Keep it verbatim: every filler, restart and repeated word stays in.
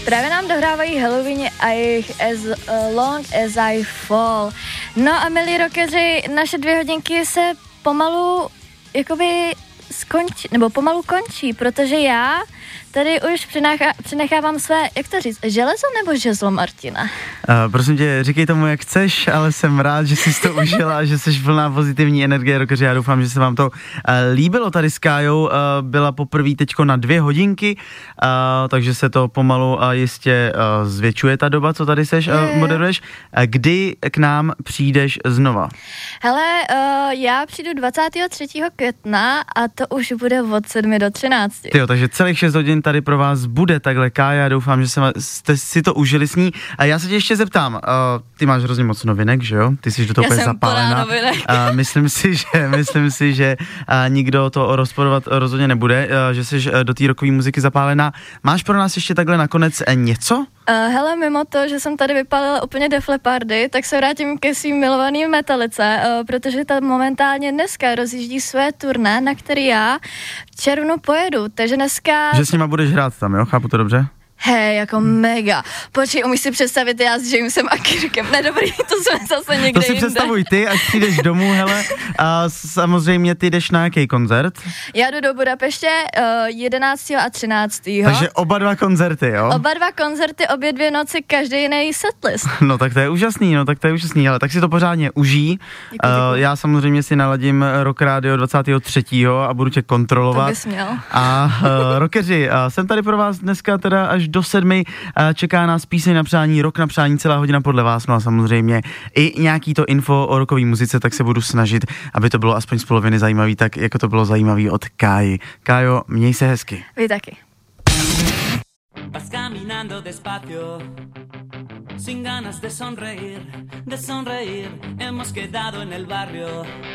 Právě nám dohrávají Halloween a jejich As Long As I Fall. No a milí rockeři, naše dvě hodinky se pomalu jakoby skončí, nebo pomalu končí, protože já tady už přenechá, přenechávám své, jak to říct, železo nebo žezlo Martina? Uh, prosím tě, říkej tomu, jak chceš, ale jsem rád, že jsi to užila, že jsi plná pozitivní energie, rokeři. Já doufám, že se vám to uh, líbilo tady s Kájou. Uh, byla poprvé teďko na dvě hodinky, uh, takže se to pomalu a uh, jistě uh, zvětšuje ta doba, co tady seš, uh, moderuješ. Uh, kdy k nám přijdeš znova? Hele, uh, já přijdu dvacátého třetího května a to už bude od sedmi do třinácti. Tyjo, takže celých šest hodin tady pro vás bude takhle Kája, doufám, že jste si to užili s ní. A já se tě ještě zeptám, uh, ty máš hrozně moc novinek, že jo? Ty jsi do toho úplně zapálená. Uh, myslím si, že, myslím si, že uh, nikdo to rozporovat rozhodně nebude, uh, že jsi uh, do té rockové muziky zapálená. Máš pro nás ještě takhle nakonec uh, něco? Uh, hele, mimo to, že jsem tady vypálila úplně Def Leppardy, tak se vrátím ke svým milovaným Metalice, uh, protože ta momentálně dneska rozjíždí své turné, na který já v červnu pojedu, takže dneska... Že s nima budeš hrát tam, jo? Chápu to dobře? Hej, jako mega. Počkej, umíš si představit já s Jamesem a Kirkem. Ne, dobrý, to jsme zase někde To si jinde. představuj ty, až přijdeš domů, hele. A samozřejmě ty jdeš na jaký koncert? Já jdu do Budapeště uh, jedenáctého a třináctého Takže oba dva koncerty, jo? Oba dva koncerty, obě dvě noci, každý jiný setlist. No tak to je úžasný, no tak to je úžasný, ale tak si to pořádně užij. Děkuji, děkuji. Uh, já samozřejmě si naladím Rock Radio dvacátého třetího a budu tě kontrolovat. To bys měl. A uh, rockeři, uh, jsem tady pro vás dneska teda až do sedmi, uh, čeká nás píseň na přání, rok na přání, celá hodina podle vás, no a samozřejmě i nějaký to info o rockové muzice, tak se budu snažit, aby to bylo aspoň z poloviny zajímavý, tak jako to bylo zajímavý od Káji. Kájo, měj se hezky. Vy taky. Vas caminando despacio, sin ganas de sonreír, de sonreír. Hemos quedado en el barrio,